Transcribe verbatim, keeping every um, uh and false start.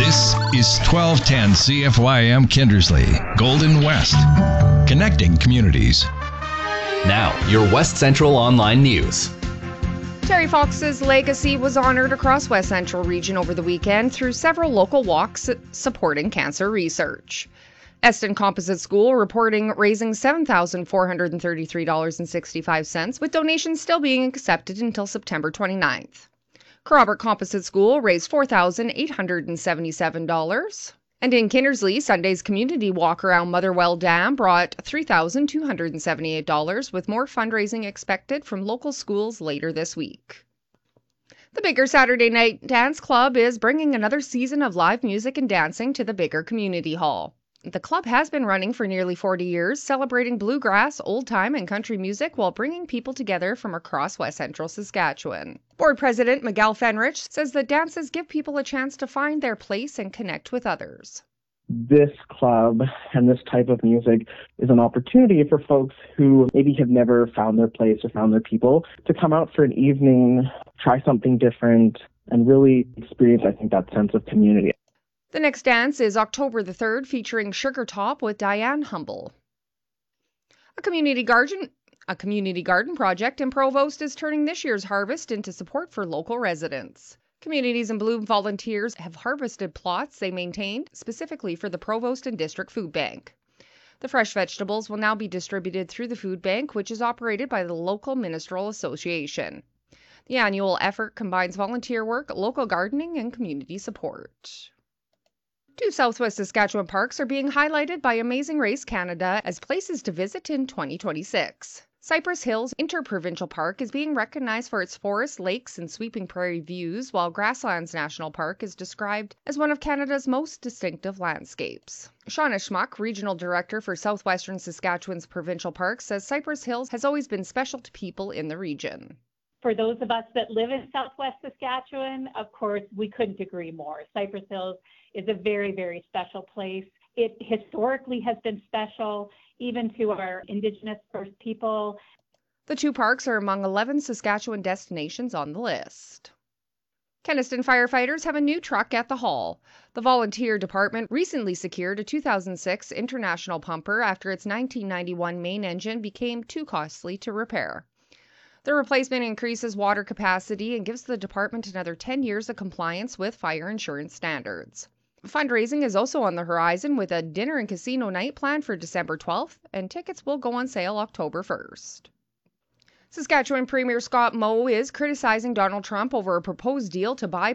This is twelve ten C F Y M Kindersley, Golden West, connecting communities. Now, your West Central Online News. Terry Fox's legacy was honored across West Central region over the weekend through several local walks supporting cancer research. Eston Composite School reporting raising seven thousand four hundred thirty-three dollars and sixty-five cents, with donations still being accepted until September twenty-ninth. Kerrobert Composite School raised four thousand eight hundred seventy-seven dollars. And in Kindersley, Sunday's community walk around Motherwell Dam brought three thousand two hundred seventy-eight dollars, with more fundraising expected from local schools later this week. The Bigger Saturday Night Dance Club is bringing another season of live music and dancing to the Bigger Community Hall. The club has been running for nearly forty years, celebrating bluegrass, old-time, and country music while bringing people together from across West Central Saskatchewan. Board President Miguel Fenrich says that dances give people a chance to find their place and connect with others. This club and this type of music is an opportunity for folks who maybe have never found their place or found their people to come out for an evening, try something different, and really experience, I think, that sense of community. The next dance is October the third, featuring Sugar Top with Diane Humble. A community garden, a community garden project in Provost is turning this year's harvest into support for local residents. Communities in Bloom volunteers have harvested plots they maintained specifically for the Provost and District Food Bank. The fresh vegetables will now be distributed through the food bank, which is operated by the local Ministerial Association. The annual effort combines volunteer work, local gardening, and community support. Two Southwest Saskatchewan parks are being highlighted by Amazing Race Canada as places to visit in twenty twenty-six. Cypress Hills Interprovincial Park is being recognized for its forests, lakes, and sweeping prairie views, while Grasslands National Park is described as one of Canada's most distinctive landscapes. Shauna Schmuck, Regional Director for Southwestern Saskatchewan's Provincial Parks, says Cypress Hills has always been special to people in the region. For those of us that live in Southwest Saskatchewan, of course, we couldn't agree more. Cypress Hills is a very, very special place. It historically has been special, even to our Indigenous First People. The two parks are among eleven Saskatchewan destinations on the list. Kenaston firefighters have a new truck at the Hall. The volunteer department recently secured a two thousand six International pumper after its nineteen ninety-one main engine became too costly to repair. The replacement increases water capacity and gives the department another ten years of compliance with fire insurance standards. Fundraising is also on the horizon, with a dinner and casino night planned for December twelfth, and tickets will go on sale October first. Saskatchewan Premier Scott Moe is criticizing Donald Trump over a proposed deal to buy